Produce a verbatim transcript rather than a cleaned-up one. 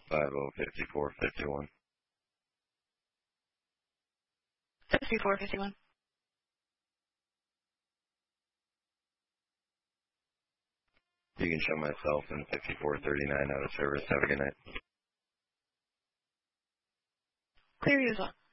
five oh fifty-four fifty-one. fifty-four fifty-one. You can show myself in fifty-four thirty-nine out of service. Have a good night. Clear you as well.